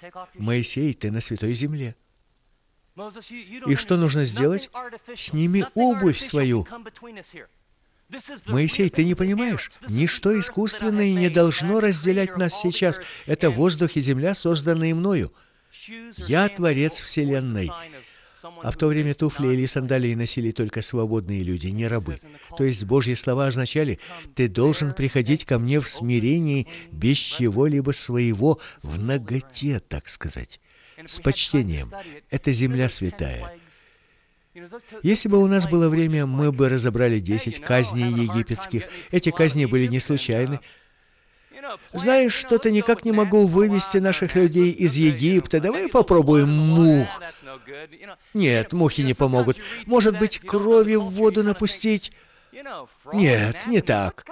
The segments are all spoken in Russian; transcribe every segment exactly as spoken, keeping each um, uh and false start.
Моисей, ты на святой земле. И что нужно сделать? Сними обувь свою. Моисей, ты не понимаешь? Ничто искусственное не должно разделять нас сейчас. Это воздух и земля, созданные мною. Я творец вселенной. А в то время туфли или сандалии носили только свободные люди, не рабы. То есть Божьи слова означали: ты должен приходить ко мне в смирении, без чего-либо своего, в наготе, так сказать, с почтением. Это земля святая. Если бы у нас было время, мы бы разобрали десять казней египетских. Эти казни были не случайны. Знаешь, что-то никак не могу вывести наших людей из Египта. Давай попробуем мух. Нет, мухи не помогут. Может быть, крови в воду напустить? Нет, не так.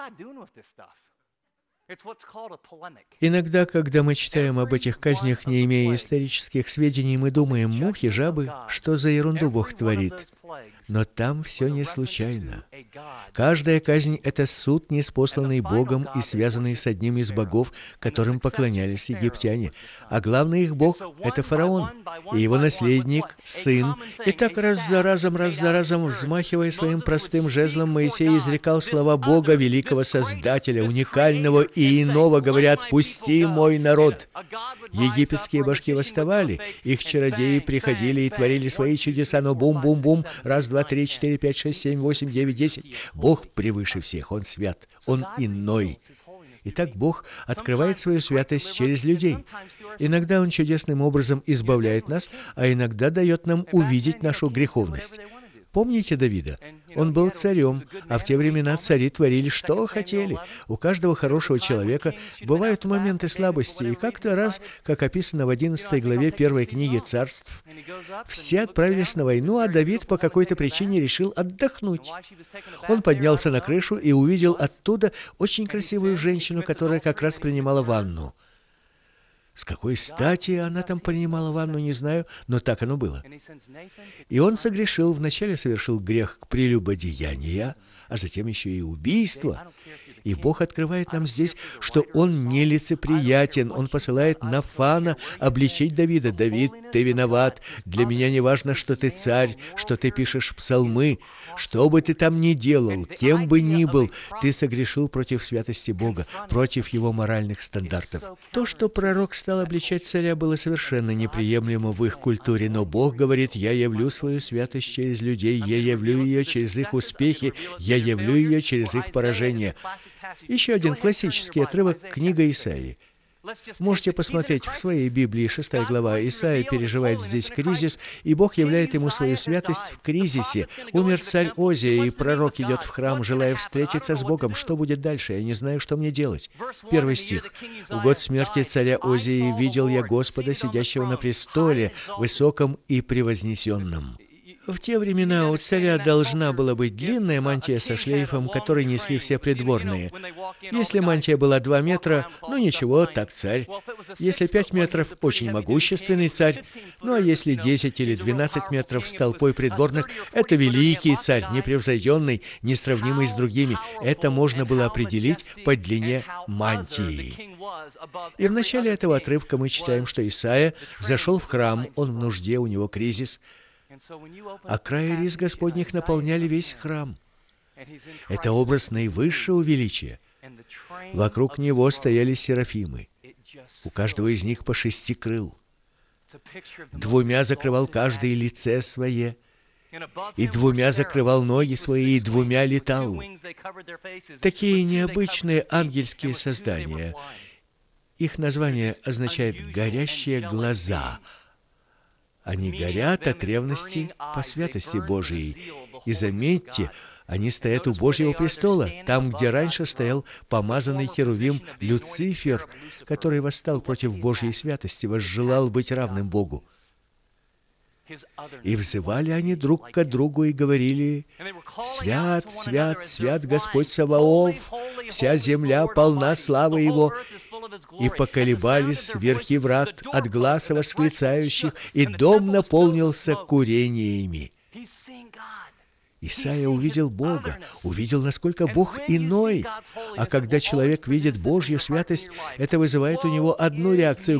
Иногда, когда мы читаем об этих казнях, не имея исторических сведений, мы думаем: мухи, жабы, что за ерунду Бог творит? Но там все не случайно. Каждая казнь — это суд, ниспосланный Богом и связанный с одним из богов, которым поклонялись египтяне. А главный их бог — это фараон, и его наследник, сын. И так раз за разом, раз за разом, взмахивая своим простым жезлом, Моисей изрекал слова Бога, великого Создателя, уникального и иного, говорят: «Пусти мой народ». Египетские башки восставали, их чародеи приходили и творили свои чудеса, но бум-бум-бум, раз, два, три, четыре, пять, шесть, семь, восемь, девять, десять. Бог превыше всех, Он свят, Он иной. Итак, Бог открывает свою святость через людей. Иногда Он чудесным образом избавляет нас, а иногда дает нам увидеть нашу греховность. Помните Давида? Он был царем, а в те времена цари творили, что хотели. У каждого хорошего человека бывают моменты слабости, и как-то раз, как описано в одиннадцатой главе первой книги Царств, все отправились на войну, а Давид по какой-то причине решил отдохнуть. Он поднялся на крышу и увидел оттуда очень красивую женщину, которая как раз принимала ванну. С какой стати она там принимала ванну, не знаю, но так оно было. И он согрешил, вначале совершил грех прелюбодеяния, а затем еще и убийство. И Бог открывает нам здесь, что Он нелицеприятен. Он посылает Нафана обличить Давида. «Давид, ты виноват. Для меня не важно, что ты царь, что ты пишешь псалмы. Что бы ты там ни делал, кем бы ни был, ты согрешил против святости Бога, против Его моральных стандартов». То, что пророк стал обличать царя, было совершенно неприемлемо в их культуре. Но Бог говорит: «Я явлю свою святость через людей, я явлю ее через их успехи, я явлю ее через их поражения». Еще один классический отрывок — книга Исаии. Можете посмотреть в своей Библии, шестая глава. Исаия переживает здесь кризис, и Бог являет ему свою святость в кризисе. Умер царь Озия, и пророк идет в храм, желая встретиться с Богом. Что будет дальше? Я не знаю, что мне делать. Первый стих. «В год смерти царя Озии видел я Господа, сидящего на престоле, высоком и превознесенном». В те времена у царя должна была быть длинная мантия со шлейфом, который несли все придворные. Если мантия была два метра, ну ничего, так царь. Если пять метров, очень могущественный царь. Ну а если десять или двенадцать метров с толпой придворных, это великий царь, непревзойденный, несравнимый с другими. Это можно было определить по длине мантии. И в начале этого отрывка мы читаем, что Исаия зашел в храм, он в нужде, у него кризис. А края рис Господних наполняли весь храм. Это образ наивысшего величия. Вокруг него стояли серафимы. У каждого из них по шести крыл. Двумя закрывал каждый лице свое, и двумя закрывал ноги свои, и двумя летал. Такие необычные ангельские создания. Их название означает «горящие глаза». Они горят от ревности по святости Божией. И заметьте, они стоят у Божьего престола, там, где раньше стоял помазанный херувим Люцифер, который восстал против Божьей святости, возжелал быть равным Богу. И взывали они друг к другу и говорили: «Свят, свят, свят Господь Саваоф, вся земля полна славы Его». И поколебались верхи врат от гласа восклицающих, и дом наполнился курениями. Исаия увидел Бога, увидел, насколько Бог иной. А когда человек видит Божью святость, это вызывает у него одну реакцию: